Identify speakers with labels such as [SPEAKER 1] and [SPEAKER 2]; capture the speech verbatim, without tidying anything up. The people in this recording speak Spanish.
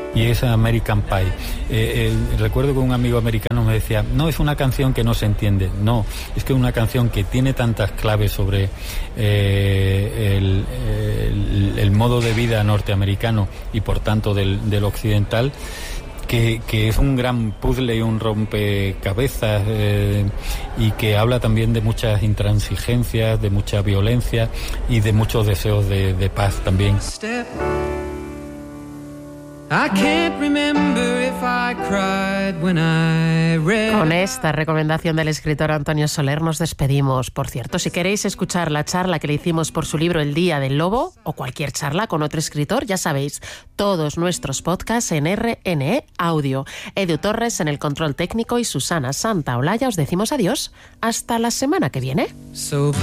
[SPEAKER 1] y es American Pie. Eh, eh, recuerdo que un amigo americano me decía, no es una canción que no se entiende, no, es que es una canción que tiene tantas claves sobre eh, el, el, el modo de vida norteamericano y por tanto del, del occidental, Que, que es un gran puzzle y un rompecabezas eh, y que habla también de muchas intransigencias, de mucha violencia y de muchos deseos de, de paz también.
[SPEAKER 2] Con esta recomendación del escritor Antonio Soler nos despedimos. Por cierto, si queréis escuchar la charla que le hicimos por su libro El Día del Lobo o cualquier charla con otro escritor, ya sabéis, todos nuestros podcasts en R N E Audio. Edu Torres en el control técnico y Susana Santaolalla os decimos adiós. Hasta la semana que viene.